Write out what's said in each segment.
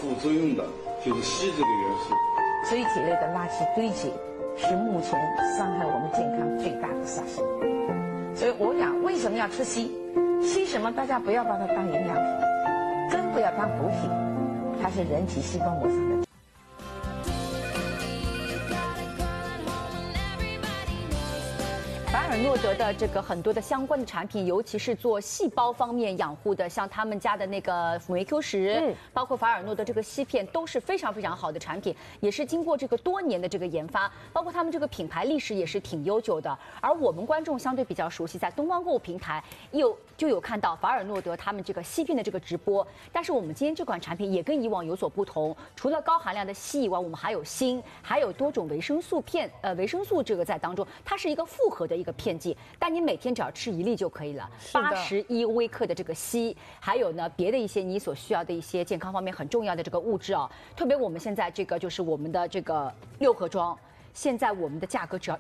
副作用的就是硒这个元素。 所以体内的垃圾堆积是目前伤害我们健康最大的杀手。所以我讲为什么要吃硒？硒什么？大家不要把它当营养品，更不要当补品，它是人体细胞膜上的。 法尔诺德的这个很多的相关的产品，尤其是做细胞方面养护的，像他们家的那个辅酶 Q10，包括法尔诺德这个硒片，都是非常非常好的产品，也是经过这个多年的这个研发，包括他们这个品牌历史也是挺悠久的。而我们观众相对比较熟悉，在东方购物平台就有看到法尔诺德他们这个硒片的这个直播。但是我们今天这款产品也跟以往有所不同，除了高含量的硒以外，我们还有锌，还有多种维生素片，维生素这个在当中，它是一个复合的一个片剂，但你每天只要吃1粒就可以了。81微克的这个硒，还有呢别的一些你所需要的一些健康方面很重要的这个物质啊。特别我们现在这个就是我们的这个6盒装。现在我们的价格只要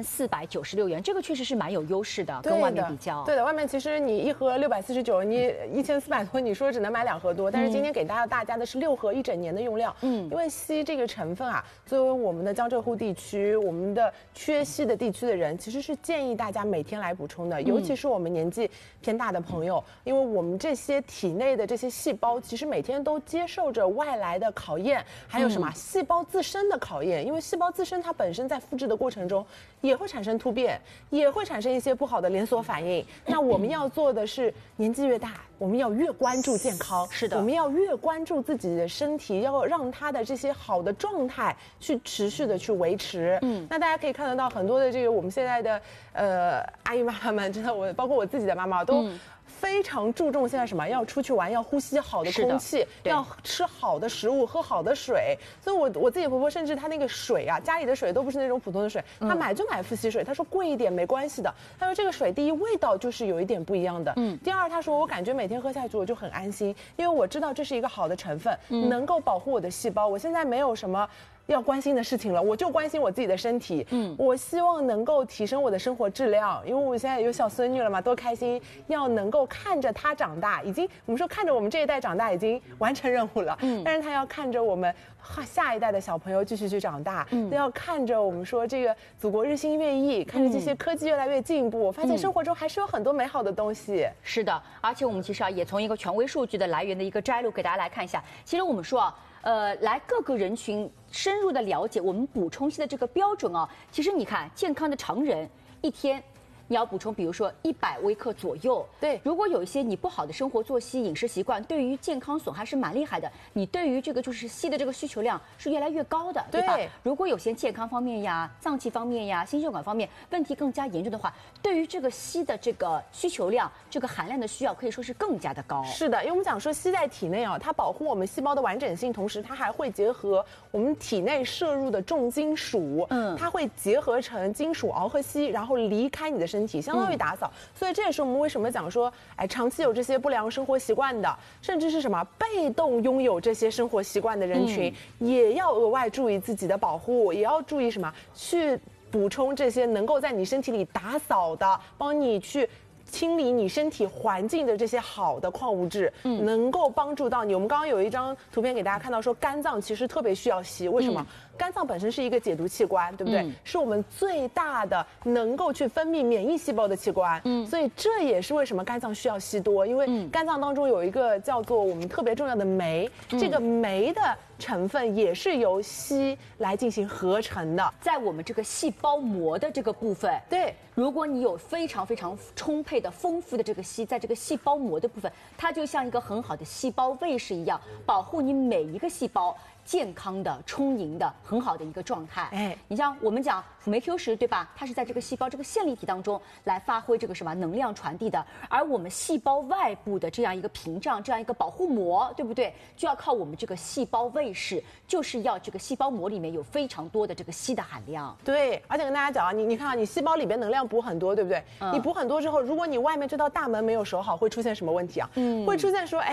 1496元，这个确实是蛮有优势的，跟外面比较。 对的，外面其实你一盒649，你1400多，你说只能买2盒多，但是今天给大家的是6盒1整年的用量。因为硒这个成分啊，作为我们的江浙沪地区，我们的缺硒的地区的人，其实是建议大家每天来补充的，尤其是我们年纪偏大的朋友，因为我们这些体内的这些细胞，其实每天都接受着外来的考验，还有什么细胞自身的考验，因为细胞自身它本身在复制的过程中也会产生突变，也会产生一些不好的连锁反应。那我们要做的是，年纪越大，我们要越关注健康， 是的， 我们要越关注自己的身体，要让它的这些好的状态去持续的去维持。那大家可以看得到很多的这个我们现在的阿姨妈妈们，真的包括我自己的妈妈都。非常注重现在什么？要出去玩，要呼吸好的空气，要吃好的食物，喝好的水。所以我自己婆婆甚至她那个水啊，家里的水都不是那种普通的水，她买就买富硒水。她说贵一点没关系的。她说这个水第一味道就是有一点不一样的，第二她说我感觉每天喝下去我就很安心，因为我知道这是一个好的成分，能够保护我的细胞。我现在没有什么要关心的事情了，我就关心我自己的身体。我希望能够提升我的生活质量，因为我现在有小孙女了嘛，多开心！要能够看着她长大，我们说看着我们这一代长大已经完成任务了，但是她要看着我们下一代的小朋友继续去长大，要看着我们说这个祖国日新月异，看着这些科技越来越进步，我发现生活中还是有很多美好的东西。 是的，而且我们其实也从一个权威数据的来源的一个摘录给大家来看一下。其实我们说来各个人群深入的了解我们补充硒的这个标准啊。其实你看，健康的常人一天你要补充，比如说100微克左右。 对， 如果有一些你不好的生活作息、饮食习惯，对于健康损害是蛮厉害的。你对于这个就是硒的这个需求量是越来越高的，对吧？如果有些健康方面呀、脏器方面呀、心血管方面问题更加严重的话，对于这个硒的这个需求量、这个含量的需要可以说是更加的高。 是的，因为我们讲说硒在体内啊，它保护我们细胞的完整性，同时它还会结合我们体内摄入的重金属，它会结合成金属螯和硒，然后离开你的身体，相当于打扫。所以这也是我们为什么讲说，长期有这些不良生活习惯的，甚至是什么被动拥有这些生活习惯的人群，也要额外注意自己的保护，也要注意什么去补充这些能够在你身体里打扫的，帮你去清理你身体环境的这些好的矿物质，能够帮助到你。我们刚刚有一张图片给大家看到，说肝脏其实特别需要硒，为什么？肝脏本身是一个解毒器官，对不对？是我们最大的能够去分泌免疫细胞的器官，所以这也是为什么肝脏需要硒多，因为肝脏当中有一个叫做我们特别重要的酶，这个酶的成分也是由硒来进行合成的， 在我们这个细胞膜的这个部分， 对， 如果你有非常非常充沛的、丰富的这个硒，在这个细胞膜的部分，它就像一个很好的细胞卫士一样，保护你每一个细胞健康的、充盈的、很好的一个状态。你像我们讲辅酶 Q10，对吧？它是在这个细胞这个线粒体当中来发挥这个什么能量传递的，而我们细胞外部的这样一个屏障、这样一个保护膜，对不对？就要靠我们这个细胞卫士，就是要这个细胞膜里面有非常多的这个硒的含量。 对，而且跟大家讲啊，你看啊，你细胞里边能量补很多，对不对？你补很多之后，如果你外面这道大门没有守好，会出现什么问题啊？会出现说，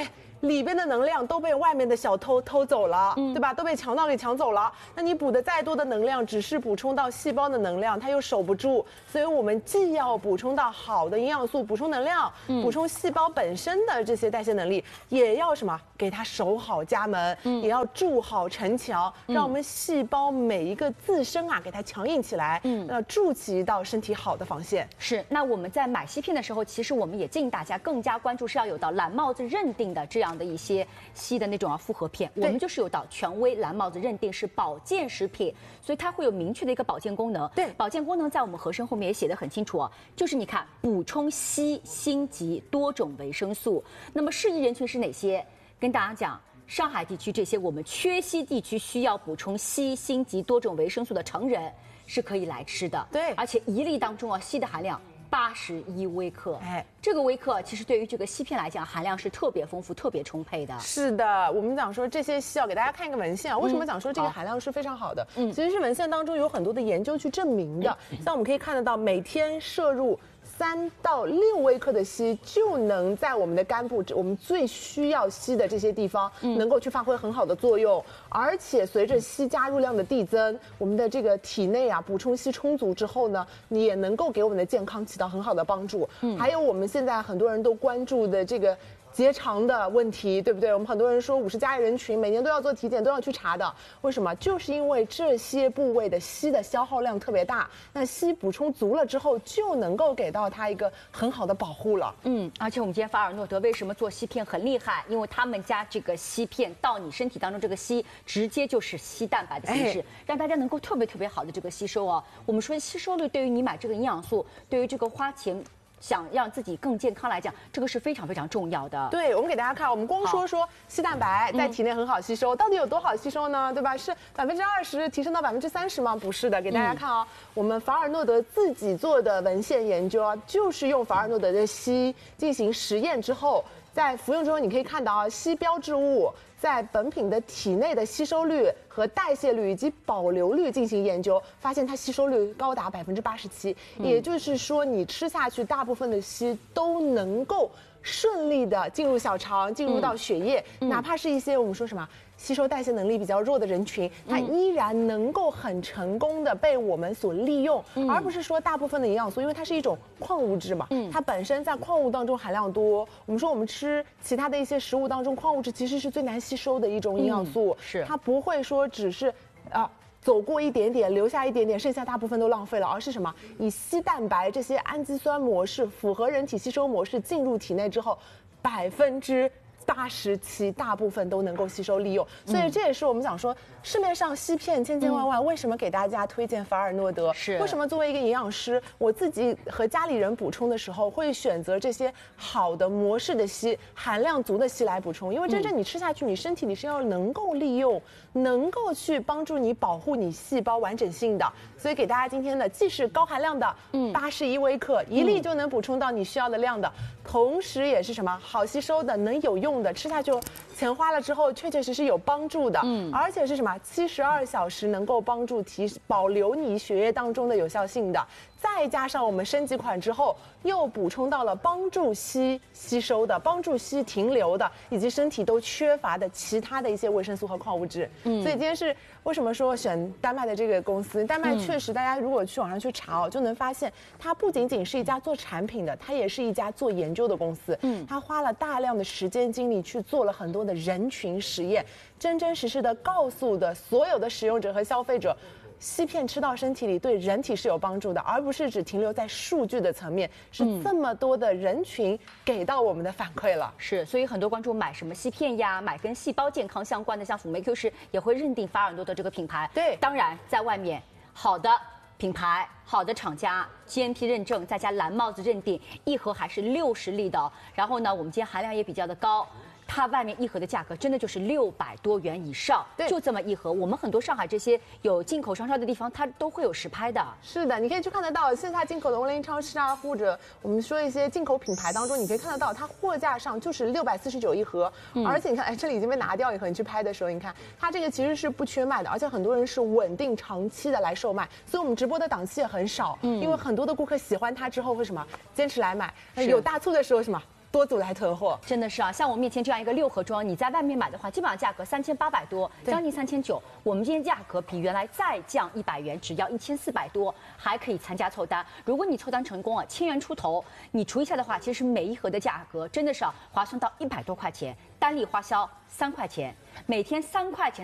里边的能量都被外面的小偷偷走了，对吧？都被强盗给抢走了。那你补的再多的能量，只是补充到细胞的能量，它又守不住。所以我们既要补充到好的营养素，补充能量，补充细胞本身的这些代谢能力，也要什么？给它守好家门，也要筑好城墙，让我们细胞每一个自身啊，给它强硬起来，筑起一道身体好的防线。 是。那我们在买硒片的时候，其实我们也建议大家更加关注是要有到蓝帽子认定的这样的一些硒的那种复合片，我们就是有到权威蓝帽子认定是保健食品，所以它会有明确的一个保健功能。 对， 保健功能在我们盒身后面也写得很清楚哦，就是你看补充硒、锌及多种维生素。那么适宜人群是哪些？跟大家讲，上海地区这些我们缺硒地区需要补充硒、锌及多种维生素的成人是可以来吃的。 对， 而且1粒当中啊，硒的含量81微克。这个微克其实对于这个硒片来讲，含量是特别丰富、特别充沛的。 是的，我们讲说这些硒，给大家看一个文献啊，为什么讲说这个含量是非常好的？其实是文献当中有很多的研究去证明的。像我们可以看得到，每天摄入3到6微克的硒，就能在我们的肝部，我们最需要硒的这些地方，能够去发挥很好的作用。而且随着硒加入量的递增，我们的这个体内啊，补充硒充足之后呢，你也能够给我们的健康起到很好的帮助。还有我们现在很多人都关注的这个结肠的问题，对不对？我们很多人说50+人群每年都要做体检，都要去查的。为什么？就是因为这些部位的硒的消耗量特别大，那硒补充足了之后，就能够给到它一个很好的保护了。 而且我们今天法尔诺德为什么做硒片很厉害？因为他们家这个硒片到你身体当中，这个硒直接就是硒蛋白的形式，让大家能够特别好的这个吸收哦。我们说吸收率对于你买这个营养素，对于这个花钱想让自己更健康来讲，这个是非常重要的。 对，我们给大家看，我们光说硒蛋白在体内很好吸收，到底有多好吸收呢？对吧？是20%提升到30%吗？不是的，给大家看啊，我们法尔诺德自己做的文献研究啊，就是用法尔诺德的硒进行实验之后，在服用之后，你可以看到啊，硒标志物在本品的体内的吸收率和代谢率以及保留率进行研究，发现它吸收率高达87%，也就是说你吃下去大部分的硒都能够顺利的进入小肠，进入到血液，哪怕是一些我们说什么吸收代谢能力比较弱的人群，它依然能够很成功的被我们所利用，而不是说大部分的营养素，因为它是一种矿物质嘛，它本身在矿物当中含量多。我们说我们吃其他的一些食物当中，矿物质其实是最难吸收的一种营养素， 是它不会说只是走过一点点，留下一点点，剩下大部分都浪费了，而是什么？以硒蛋白这些氨基酸模式符合人体吸收模式进入体内之后，87%大部分都能够吸收利用，所以这也是我们讲说市面上硒片千万，为什么给大家推荐法尔诺德？ 是为什么作为一个营养师，我自己和家里人补充的时候，会选择这些好的模式的硒，含量足的硒来补充？因为真正你吃下去，你身体里是要能够利用，能够去帮助你保护你细胞完整性的。所以给大家今天的既是高含量的81微克，1粒就能补充到你需要的量的，同时也是什么好吸收的，能有用的，吃下去钱花了之后确实有帮助的，而且是什么72小时能够帮助保留你血液当中的有效性的。再加上我们升级款之后，又补充到了帮助硒吸收的、帮助硒停留的，以及身体都缺乏的其他的一些维生素和矿物质。所以今天是为什么说选丹麦的这个公司？丹麦确实，大家如果去网上去查就能发现，它不仅仅是一家做产品的，它也是一家做研究的公司。它花了大量的时间精力去做了很多的人群实验，真实的告诉的所有的使用者和消费者，硒片吃到身体里对人体是有帮助的，而不是只停留在数据的层面，是这么多的人群给到我们的反馈了。 是，所以很多观众买什么硒片呀，买跟细胞健康相关的，像辅酶 Q 十也会认定法尔诺德这个品牌。 对， 当然在外面好的品牌、好的厂家 GMP 认证，再加蓝帽子认定，一盒还是60粒的。然后呢，我们今天含量也比较的高。它外面一盒的价格真的就是600多元以上，就这么一盒。我们很多上海这些有进口商超的地方，它都会有实拍的。 是的，你可以去看得到线下进口的欧莱超市啊，或者我们说一些进口品牌当中，你可以看得到它货架上就是649一盒。而且你看，这里已经被拿掉以后，你去拍的时候，你看它这个其实是不缺卖的，而且很多人是稳定长期的来售卖，所以我们直播的档期也很少。因为很多的顾客喜欢它之后会什么坚持来买，有大促的时候什么多组来囤货。 真的是啊，像我面前这样一个6盒装，你在外面买的话，基本上价格3800多，将近3900。我们今天价格比原来再降100元，只要1400多，还可以参加凑单。如果你凑单成功啊，1000元出头，你除一下的话，其实每一盒的价格真的是划算到100多块钱，单粒花销3块钱，每天3块钱。